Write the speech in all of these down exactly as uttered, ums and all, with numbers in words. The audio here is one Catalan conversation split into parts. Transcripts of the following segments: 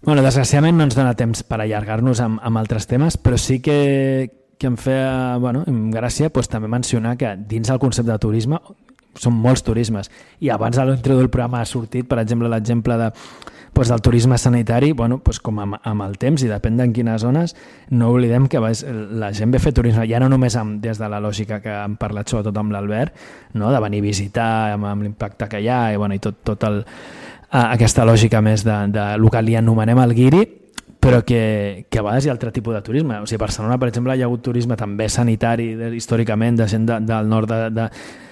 Bueno, desgraciadament no ens dona temps per allargar-nos amb, amb altres temes, però sí que, que em feia bueno, gràcia pues, també mencionar que dins del concepte de turisme són molts turismes, i abans de l'intro del programa ha sortit, per exemple, l'exemple de, pues, del turisme sanitari, bueno, pues, com amb, amb el temps i depèn de quines zones, no oblidem que la gent ve a fer turisme, ja no només amb, des de la lògica que hem parlat sobretot amb l'Albert, no? De venir a visitar amb, amb l'impacte que hi ha i, bueno, i tot, tot el aquesta lògica més de, de el que li anomenem el guiri, però que, que a vegades hi ha altre tipus de turisme. O sigui, a Barcelona, per exemple, hi ha hagut turisme també sanitari, de, històricament, de gent de, del nord d'Europa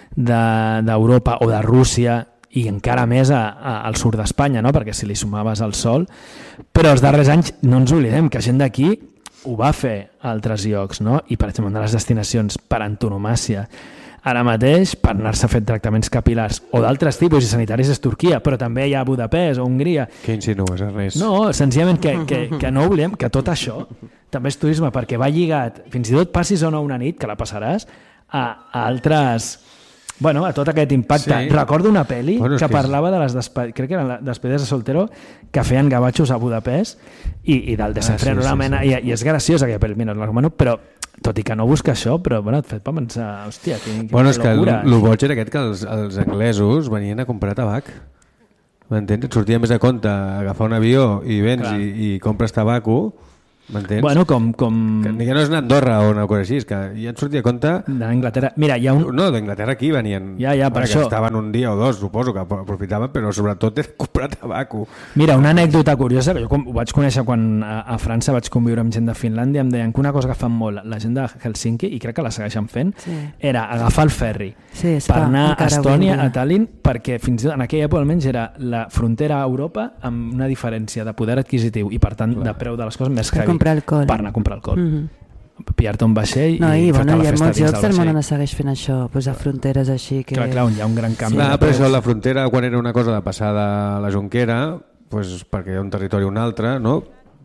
de, de, de o de Rússia, i encara més a, a, al sud d'Espanya, no? Perquè si li sumaves el sol. Però els darrers anys no ens oblidem que gent d'aquí ho va fer a altres llocs, no? I, per exemple, una de les destinacions per antonomàsia ara mateix, per anar-se a fer tractaments capil·lars o d'altres tipus i sanitaris és Turquia, però també hi ha Budapest o Hongria. Què insinues, Ernest? No, senzillament que, que, que no oblidem que tot això també és turisme, perquè va lligat, fins i tot passis o no una nit, que la passaràs, a, a altres... Bueno, a tot aquest impacte. Sí. Recordo una pel·li bueno, que parlava de les despe... crec que eren les despedides de soltero que feien gavatxos a Budapest i, i del desenfreno, ah, sí, sí, sí. I, i és graciós aquella pel·li, mira, l'argumento, però tot i que no busca això, però bueno, et fet per pensar, hòstia, que, que bueno, és que el, el boig era aquest que els, els anglesos venien a comprar tabac, m'entens? Et sortia més a compte agafar un avió i vens i, i compres tabaco, m'entens? Bueno, com... com... Que ja no és a Andorra o una cosa així, és que ja et sortia a compte... D'Anglaterra, mira, hi ha un... No, d'Anglaterra aquí venien... Ja, ja, per bueno, això. Que estaven un dia o dos, suposo, que aprofitaven, però sobretot és comprar tabaco. Mira, una anècdota curiosa, que jo ho vaig conèixer quan a, a França vaig conviure amb gent de Finlàndia, em deien que una cosa que fan molt la gent de Helsinki, i crec que la segueixen fent, sí. Era agafar el ferri sí, per anar a Estònia, a Tallinn, perquè fins i tot en aquella època almenys era la frontera a Europa amb una diferència de poder adquisitiu i per tant de preu de les coses més heavy comprar alcohol. Per anar a comprar alcohol. Mm-hmm. Pillar-te un vaixell no, i, i fer-te bueno, la festa dins del vaixell. Hi ha molts llocs del món on segueix fent això, posar fronteres així que... Clar, clar, hi ha un gran canvi. Clar, però això, la frontera, quan era una cosa de passar de la Jonquera, pues, perquè hi ha un territori o un altre, no?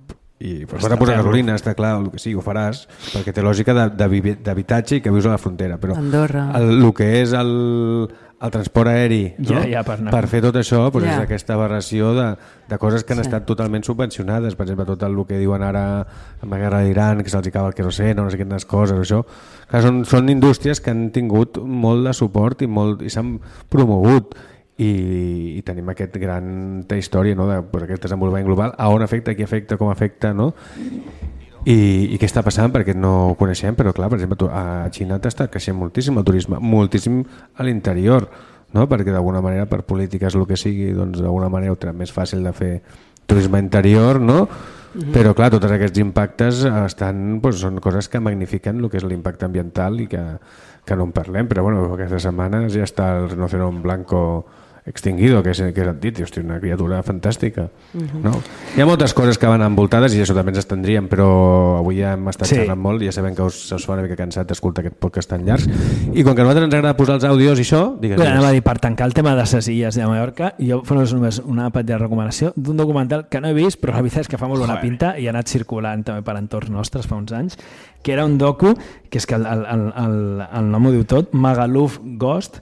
I pues, vas a posar gasolina, està clar, el que sí, ho faràs, perquè té lògica d'habitatge i que vius a la frontera. Però Andorra. El, el que és el, el transport aeri, no? ja, ja, per, per fer tot això, pues, ja. És aquesta aberració de, de coses que han sí. estat totalment subvencionades. Per exemple, tot el que diuen ara amb la guerra d'Iran, que se'ls acaba el queroseno, no sé quines coses, això. Clar, són, són indústries que han tingut molt de suport i, molt, i s'han promogut. I, i tenim aquest gran història, no? De pues, aquest desenvolupament global, a on afecta, qui afecta, com afecta, no? I, i què està passant, perquè no ho coneixem, però clar, per exemple, a Xina està creixent moltíssim el turisme, moltíssim a l'interior, no? Perquè d'alguna manera, per polítiques, el que sigui, doncs d'alguna manera ho tenen més fàcil de fer turisme interior, no? Mm-hmm. Però clar, tots aquests impactes estan, doncs, són coses que magnifiquen el que és l'impacte ambiental i que, que no en parlem, però bueno, aquestes setmanes ja està el rinoceront blanco extinguido, que és, que és antit, hosti, una criatura fantàstica. Uh-huh. No? Hi ha moltes coses que van envoltades i això també ens estendríem, però avui ja hem estat sí. xerrant molt i ja sabem que us, us fa una mica cansat d'escoltar aquest podcast tan llarg. I com que a nosaltres ens agrada posar els àudios i això, digues. Bé, anem a dir, per tancar el tema de les illes de Mallorca, jo faré només una petita recomanació d'un documental que no he vist, però la veritat és que fa molt bona pinta i ha anat circulant també per entorns nostres fa uns anys, que era un docu, que és que el, el, el, el, el nom ho diu tot, Magaluf Ghost,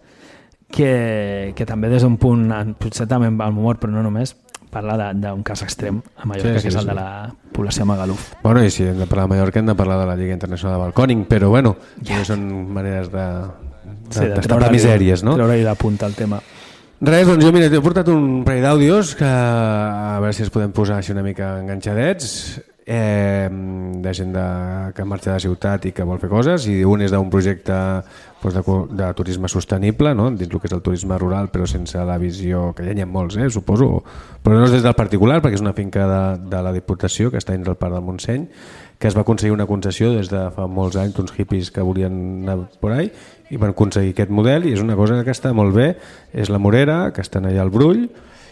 que, que també des d'un punt, potser també amb l'humor, però no només, parla d'un cas extrem a Mallorca, sí, sí, que és el sí. de la població Magaluf. Bueno, i si hem de parlar de Mallorca hem de parlar de la Lliga Internacional de Balcòning, però bueno, ja. són maneres de, de, sí, de destapar misèries, no? Treure-hi de punta el tema. Res, doncs jo mira, t'he portat un parell d'àudios que a veure si els podem posar així una mica enganxadets, eh, de gent de, que marxa de ciutat i que vol fer coses, i un és d'un projecte pues, de, de turisme sostenible, no? Dins el que és el turisme rural, però sense la visió, que ja n'hi ha molts, eh, suposo, però no és des del particular, perquè és una finca de, de la Diputació que està dins del Parc del Montseny, que es va aconseguir una concessió des de fa molts anys, uns hippies que volien anar por ahí, i van aconseguir aquest model, i és una cosa que està molt bé, és la Morera, que estan allà al Brull,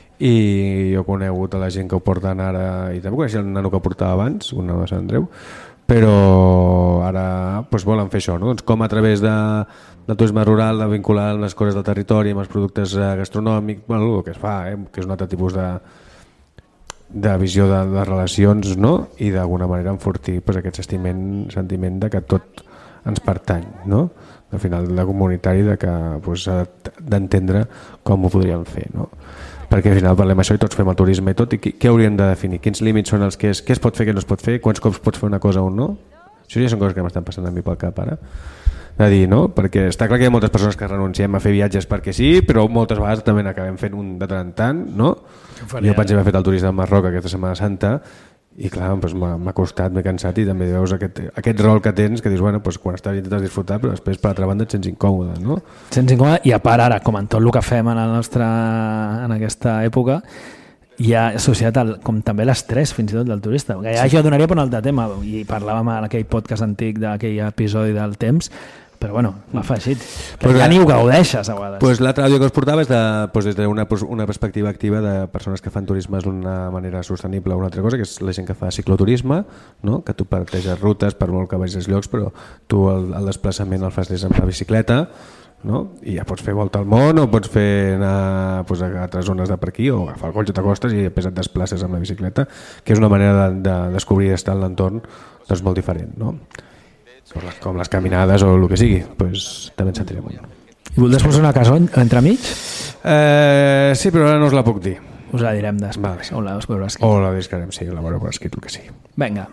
i jo he conegut a la gent que ho porten ara, i també coneixia el nano que ho portava abans, un nano de Sant Andreu, però ara doncs, volen fer això, no? Doncs com a través de, del turisme rural, de vincular les coses del territori amb els productes gastronòmics, bueno, el que es fa, eh? Que és un altre tipus de, de visió de, de relacions, no? I d'alguna manera enfortir pues, aquest sentiment, sentiment de que tot ens pertany, no? Al final de comunitari, de que pues, s'ha d'entendre com ho podríem fer, no? perquè al final parlem això i tots fem el turisme i tot, i què hauríem de definir? Quins límits són els que és, què es pot fer, què no es pot fer, quants cops pots fer una cosa o no? Això ja són coses que m'estan passant a mi pel cap ara, de dir, no? Perquè està clar que hi ha moltes persones que renunciem a fer viatges perquè sí, però moltes vegades també n'acabem fent un de tant en tant, no? Jo, per exemple, he fet el turisme de Marroc aquesta Setmana Santa i clar, doncs m'ha costat, m'he cansat i també veus aquest, aquest rol que tens que dius, bueno, doncs quan estàs intentes disfrutar però després per altra banda et sents incòmode, no? Et sents incòmode i a part ara, com en tot el que fem en, el nostre, en aquesta època, hi ha associat el, com també l'estrès fins i tot del turista, que ja sí. Jo donaria per un altre tema i parlàvem en aquell podcast antic d'aquell episodi del temps, però bueno, m'ha afegit que pues ja ni ho gaudeixes a vegades. Pues l'altre àudio que us portava és de, pues des d'una una perspectiva activa de persones que fan turisme d'una manera sostenible o una altra cosa, que és la gent que fa cicloturisme, no? Que tu parteges rutes per molt que vagis als llocs, però tu el, el desplaçament el fas des amb la bicicleta, no? I ja pots fer volta al món o pots fer anar pues, a altres zones de per aquí o agafar el cotxe, t'acostes i després et desplaces amb la bicicleta, que és una manera de, de descobrir i estar en l'entorn doncs, molt diferent, no? Com les caminades o el que sigui, pues, també ens sentirem un. I voldràs posar una cançó entremig? Eh, sí, però ara no us la puc dir. Us la direm després. Vale. O la veureu escrit. O la discarem, sí, la veureu escrit, el que sigui. Vinga.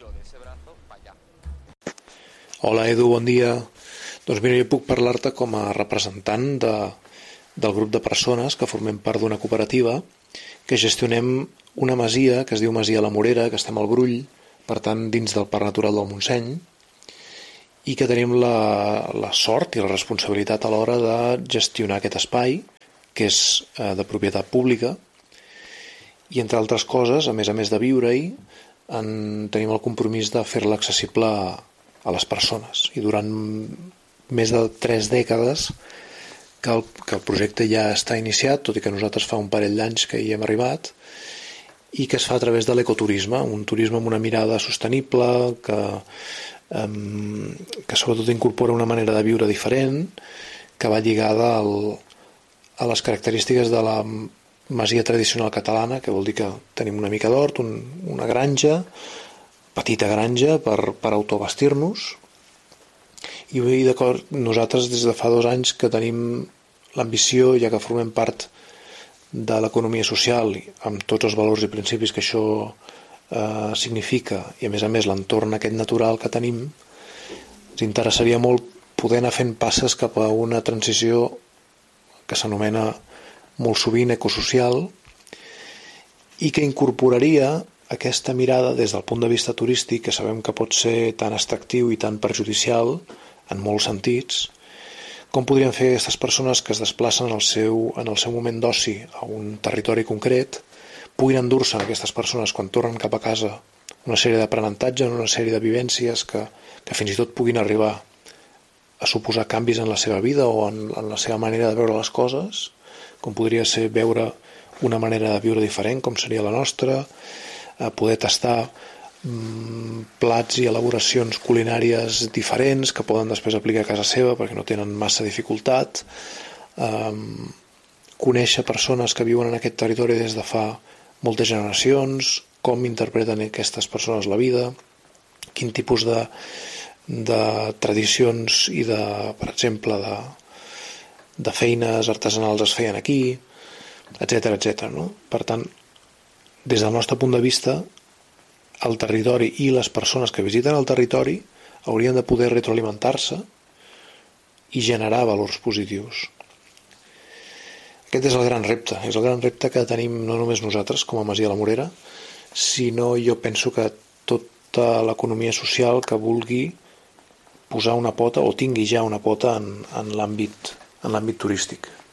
Hola Edu, bon dia. Doncs mira, jo puc parlar-te com a representant de, del grup de persones que formem part d'una cooperativa que gestionem una masia que es diu Masia La Morera, que estem al Brull, per tant dins del Parc Natural del Montseny, i que tenim la, la sort i la responsabilitat a l'hora de gestionar aquest espai, que és eh, de propietat pública, i entre altres coses, a més a més de viure-hi, en, tenim el compromís de fer-la accessible a, a les persones. I durant més de tres dècades que el, que el projecte ja està iniciat, tot i que nosaltres fa un parell d'anys que hi hem arribat, i que es fa a través de l'ecoturisme, un turisme amb una mirada sostenible, que que sobretot incorpora una manera de viure diferent, que va lligada al, a les característiques de la masia tradicional catalana, que vol dir que tenim una mica d'hort, un, una granja, petita granja per, per autobastir-nos, i, i d'acord, nosaltres des de fa dos anys que tenim l'ambició, ja que formem part de l'economia social amb tots els valors i principis que això Uh, significa, i a més a més l'entorn aquest natural que tenim, ens interessaria molt poder anar fent passes cap a una transició que s'anomena molt sovint ecosocial i que incorporaria aquesta mirada des del punt de vista turístic, que sabem que pot ser tan extractiu i tan perjudicial en molts sentits, com podrien fer aquestes persones que es desplacen en el seu, en el seu moment d'oci a un territori concret, puguin endur-se aquestes persones quan tornen cap a casa una sèrie d'aprenentatges, una sèrie de vivències que, que fins i tot puguin arribar a suposar canvis en la seva vida o en, en la seva manera de veure les coses, com podria ser veure una manera de viure diferent, com seria la nostra, eh, poder tastar mm, plats i elaboracions culinàries diferents que poden després aplicar a casa seva perquè no tenen massa dificultat, eh, conèixer persones que viuen en aquest territori des de fa moltes generacions, com interpreten aquestes persones la vida, quin tipus de, de tradicions i de, per exemple, de, de feines artesanals es feien aquí, etcètera, etcètera, no? Per tant, des del nostre punt de vista, el territori i les persones que visiten el territori haurien de poder retroalimentar-se i generar valors positius. Aquest és el gran repte, és el gran repte que tenim no només nosaltres com a Masia La Morera, sinó jo penso que tota l'economia social que vulgui posar una pota o tingui ja una pota en, en l'àmbit en l'àmbit turístic.